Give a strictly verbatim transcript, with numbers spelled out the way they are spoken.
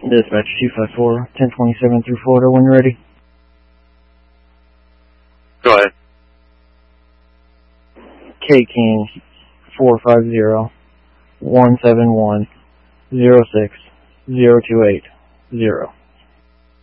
Dispatch two five four, ten twenty-seven through Florida when you're ready. Go ahead. K King four five zero, one seven one, zero six, zero two eight, zero.